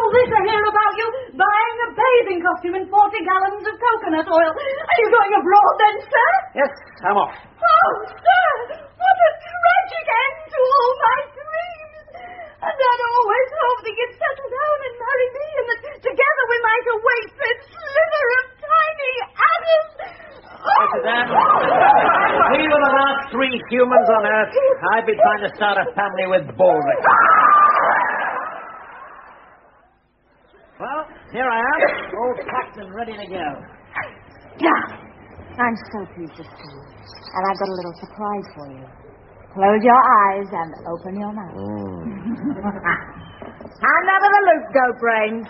all this I hear about you? Buying a bathing costume and 40 gallons of coconut oil. Are you going abroad then, sir? Yes, I'm off. Oh, sir, what a tragic end to all my dreams. And I'd always hoped that you'd settle down and marry me, and that together we might await this sliver of tiny Adam. Mrs. M, we were the last 3 humans on Earth. I'd be trying to start a family with Baldric. Well, here I am, all packed and ready to go. Yeah, I'm so pleased to see you. And I've got a little surprise for you. Close your eyes and open your mouth. Hand out of the loop, Goat Brains.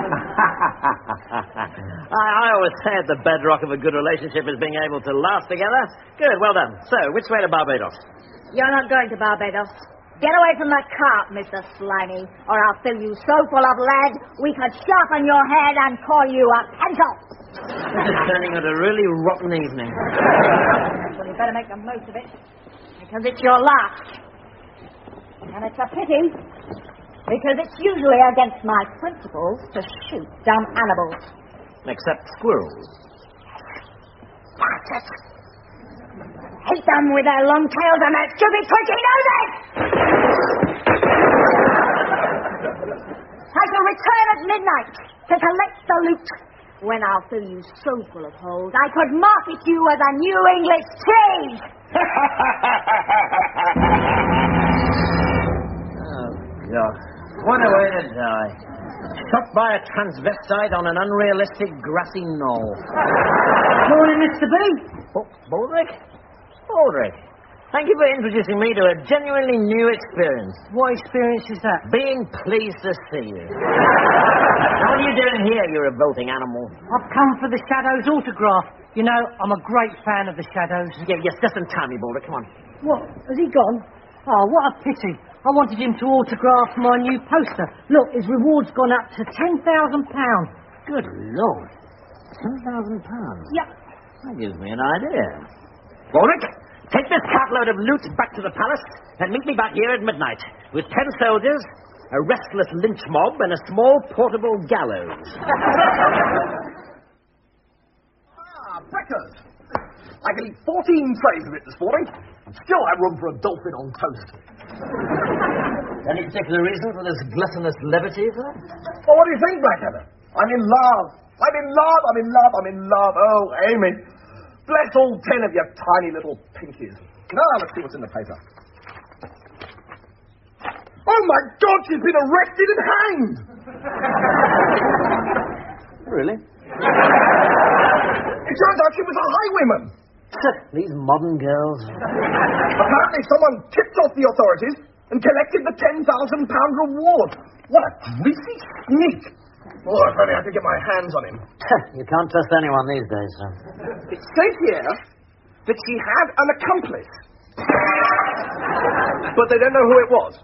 I always say the bedrock of a good relationship is being able to last together. Good, well done. So, which way to Barbados? You're not going to Barbados. Get away from that cart, Mr. Slimy, or I'll fill you so full of lead we could sharpen your head and call you a pencil. This is turning out a really rotten evening. Well, you better make the most of it, because it's your last. And it's a pity, because it's usually against my principles to shoot dumb animals. Except squirrels. That's it. Hate them with their long tails and their stupid twitchy noses! I shall return at midnight to collect the loot, when I'll fill you so full of holes I could market you as a New English cheese! Oh, God. What a way to die. Shot by a transvestite on an unrealistic grassy knoll. Morning, Mr. B. Oh, Baldric? Baldric. Thank you for introducing me to a genuinely new experience. What experience is that? Being pleased to see you. What are you doing here, you revolting animal? I've come for the Shadows autograph. You know, I'm a great fan of the Shadows. Yeah, yes, just in time, you Baldric. Come on. What? Has he gone? Oh, what a pity. I wanted him to autograph my new poster. Look, his reward's gone up to £10,000. Good Lord. £10,000? Yep. That gives me an idea. Baldric, take this cartload of loot back to the palace and meet me back here at midnight with 10 soldiers, a restless lynch mob, and a small portable gallows. Breakfast. I can eat 14 trays of it this morning and still have room for a dolphin on toast. Any particular reason for this gluttonous levity, sir? Well, what do you think, Blackadder? I'm in love. I'm in love. I'm in love. I'm in love. Oh, Amy. Bless all 10 of your tiny little pinkies. Now, let's see what's in the paper. Oh, my God, she's been arrested and hanged. Really? It turns out she was a highwayman. These modern girls. Apparently someone tipped off the authorities and collected the £10,000 reward. What a greasy sneak. Oh, if only I could get my hands on him. You can't trust anyone these days, sir. It says here that she had an accomplice. But they don't know who it was.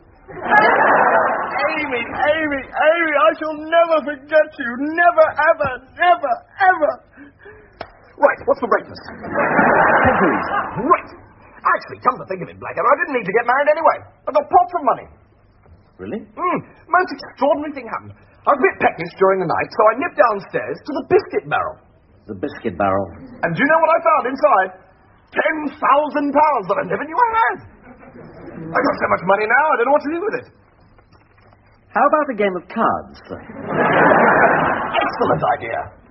Amy, I shall never forget you. Never, ever, never, ever. Right, what's for breakfast? Peccaries. Right. Actually, come to think of it, Blackadder, I didn't need to get married anyway. I got pot from money. Really? Most extraordinary thing happened. I was a bit peckish during the night, so I nipped downstairs to the biscuit barrel. The biscuit barrel. And do you know what I found inside? £10,000 that I never knew I had. I've got so much money now, I don't know what to do with it. How about a game of cards, sir? Excellent idea.